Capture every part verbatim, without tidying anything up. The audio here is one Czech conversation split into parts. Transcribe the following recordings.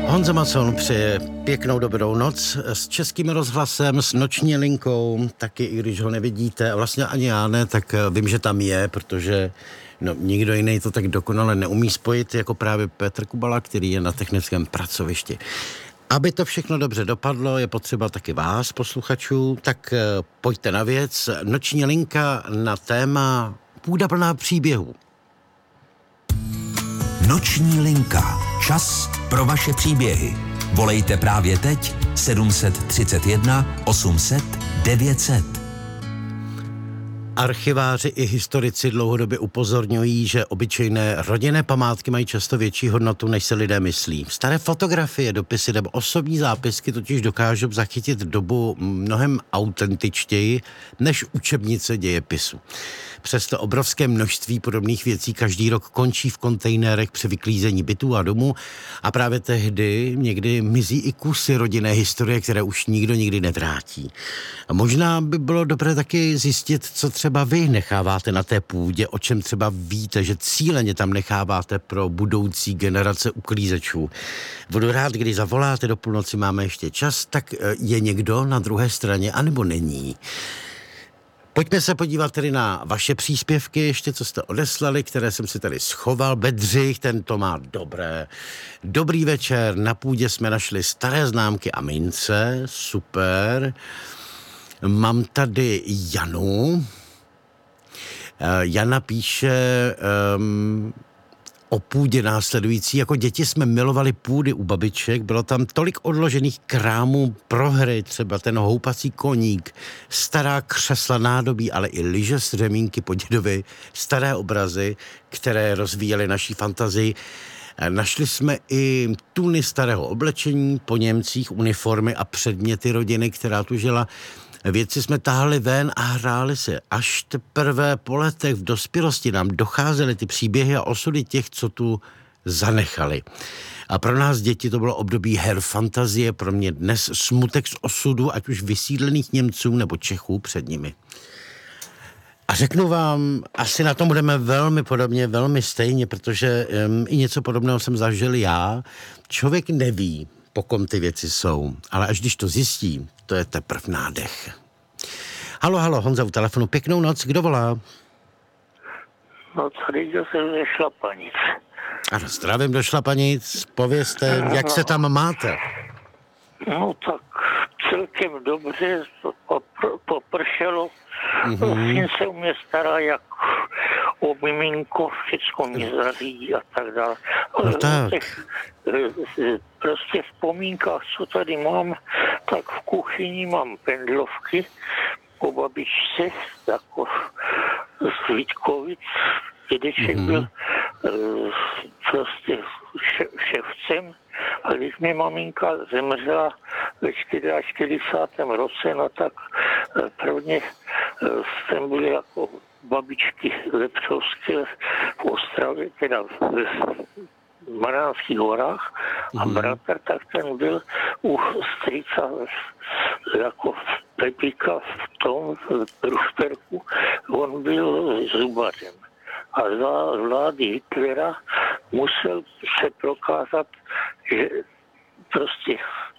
Honza Macon přeje pěknou dobrou noc s Českým rozhlasem, s noční linkou, taky i když ho nevidíte, a vlastně ani já ne, tak vím, že tam je, protože no, nikdo jiný to tak dokonale neumí spojit, jako právě Petr Kubala, který je na technickém pracovišti. Aby to všechno dobře dopadlo, je potřeba taky vás, posluchačů, tak pojďte na věc. Noční linka na téma Půda plná příběhů. Noční linka. Čas pro vaše příběhy. Volejte právě teď sedm set třicet jedna osm set devět set. Archiváři i historici dlouhodobě upozorňují, že obyčejné rodinné památky mají často větší hodnotu, než se lidé myslí. Staré fotografie, dopisy nebo osobní zápisky totiž dokážou zachytit dobu mnohem autentičtěji než učebnice dějepisu. Přesto obrovské množství podobných věcí každý rok končí v kontejnerech při vyklízení bytů a domů a právě tehdy někdy mizí i kusy rodinné historie, které už nikdo nikdy nevrátí. A možná by bylo dobré taky zjistit, co třeba vy necháváte na té půdě, o čem třeba víte, že cíleně tam necháváte pro budoucí generace uklízečů. Budu rád, když zavoláte, do půlnoci máme ještě čas, tak je někdo na druhé straně, anebo není. Pojďme se podívat tedy na vaše příspěvky, ještě co jste odeslali, které jsem si tady schoval. Bedřich, ten to má dobré. Dobrý večer, na půdě jsme našli staré známky a mince, super. Mám tady Janu. Jana píše um, o půdě následující. Jako děti jsme milovali půdy u babiček, bylo tam tolik odložených krámů pro hry, třeba ten houpací koník, stará křesla nádobí, ale i lyže z řemínky po dědovi, staré obrazy, které rozvíjely naší fantazii. Našli jsme i tuny starého oblečení, po Němcích uniformy a předměty rodiny, která tu žila. Věci jsme tahali ven a hráli se. Až teprve po letech v dospělosti nám docházely ty příběhy a osudy těch, co tu zanechali. A pro nás děti to bylo období her fantazie, pro mě dnes smutek z osudu, ať už vysídlených Němců nebo Čechů před nimi. A řeknu vám, asi na tom budeme velmi podobně, velmi stejně, protože um, i něco podobného jsem zažil já. Člověk neví, po kom ty věci jsou, ale až když to zjistí, to je teprv nádech. Halo, halo, Honza u telefonu, pěknou noc, kdo volá? No tady jsem ze Šlapanic. Ano, zdravím do Šlapanic, povězte, no, jak se tam máte? No tak celkem dobře, popr- popršelo, Mm-hmm. syn se u mě stará jak o miminko, všecko mě zařídí a tak dále. No tak. Těch, prostě v vzpomínkách, co tady mám, tak v kuchyni mám pendlovky po babičce, jako z Vítkovic, dědeček mm-hmm. byl prostě ševcem. A když mi maminka zemřela ve čtyřicátém roce, no tak prvně jsem byl jako babičky Lepřovské v Ostravě, teda v Mariánských horách a bratr, tak ten byl u strýca jako Pepíka v tom v Rušperku, on byl zubařem. A za vlády Hitlera musel se prokázat, že prostě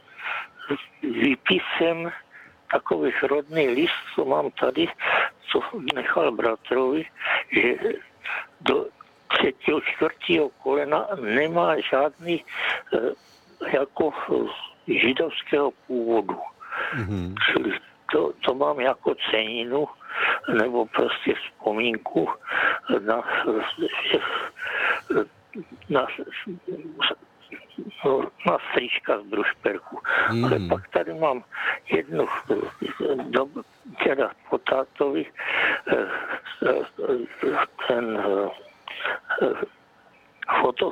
výpisem takových rodný list, co mám tady, co nechal bratrovi, že do třetího, čtvrtého kolena nemá žádný jako židovského původu. Mm-hmm. Čili to, to mám jako ceninu, nebo prostě vzpomínku na, na, na strýčka z Brušperku. Mm. Ale pak tady mám jednu, do, teda po tátovi, ten foto,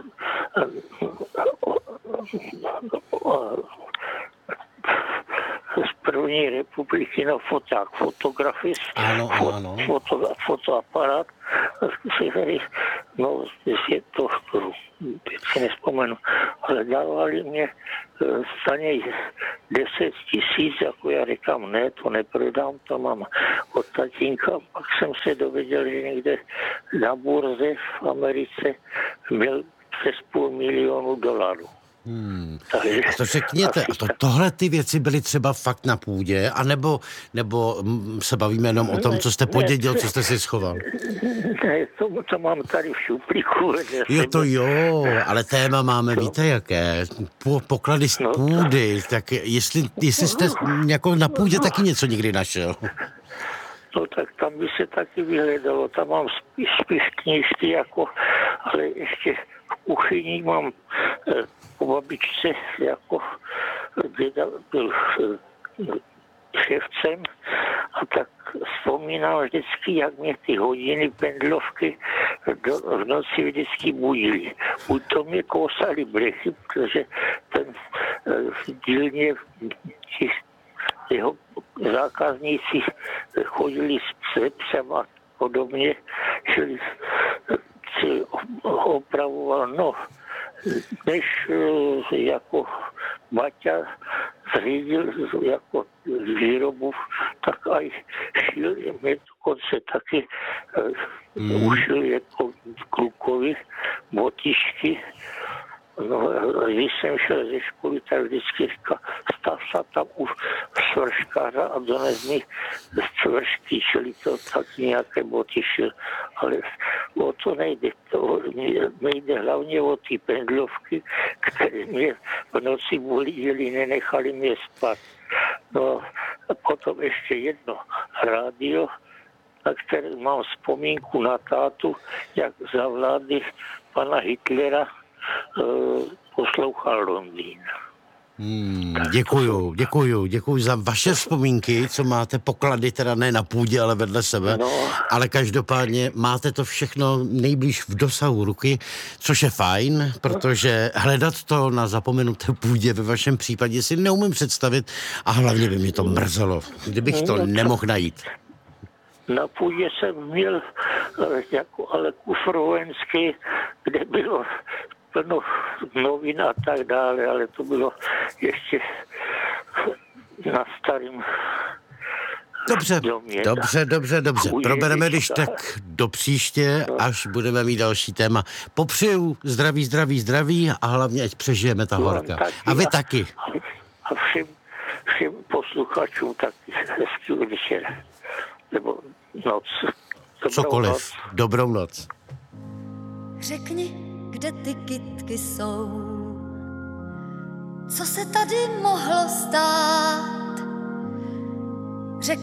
z první republiky na foták, fotografist, ano, fot, ano. Foto, fotoaparát, který, no, je to, teď si nespomenu, ale dávali mě za něj deset tisíc, jako já říkám, ne, to neprodám, to mám od tatínka, pak jsem se dověděl, že někde na burze v Americe měl přes půl milionu dolarů. Hmm. Takže A to řekněte, a to, tohle ty věci byly třeba fakt na půdě, anebo nebo mm, se bavíme jenom o tom, co jste podědil, co jste si schoval? Ne, to, to mám tady v šuplíku. Jo, to jo, ale téma máme, víte jaké, po, poklady z půdy, tak jestli, jestli jste jako na půdě taky něco někdy našel. No tak tam by se taky vyhledalo, tam mám spíš, spíš knížky, jako, ale ještě v kuchyni mám eh, po babičce, jako děda byl eh, ševcem, a tak vzpomínám vždycky, jak mě ty hodiny pendlovky do, v noci vždycky budily. Buď to mě kousali brechy, protože ten eh, v dílně těch jeho zákazníci chodili s psem a podobně, čili si opravoval. No, než jako Baťa zřídil jako výrobu, tak aj šil, mě dokonce taky mm. ušil jako klukovi botičky. No, když jsem šel ze školy, tak vždycky říkal, stav se tam u svrškáře a dones mi svršky, čili to tak nějaké boty šel. Ale o to nejde. To nejde hlavně o ty pendlovky, které mě v noci bolížili, nenechali mě spát. No a potom ještě jedno rádio, na které mám vzpomínku na tátu, jak za vlády pana Hitlera poslouchal Londýn. Hmm, děkuju, děkuju, děkuju za vaše vzpomínky, co máte poklady, teda ne na půdě, ale vedle sebe, no. Ale každopádně máte to všechno nejblíž v dosahu ruky, což je fajn, protože hledat to na zapomenuté půdě ve vašem případě si neumím představit a hlavně by mě to mrzelo, kdybych to nemohl najít. Na půdě jsem měl jako ale kufr vojenský, kde bylo plno novin a tak dále, ale to bylo ještě na starým Dobře, domě. dobře, dobře, dobře. Probereme když tak do příště, až budeme mít další téma. Popřeju zdraví, zdraví, zdraví a hlavně, ať přežijeme ta horka. A vy taky. A všem, všem posluchačům taky hezký večer. Nebo noc. Dobrou Cokoliv. Noc. Dobrou noc. Řekni, kde ty kytky jsou? Co se tady mohlo stát?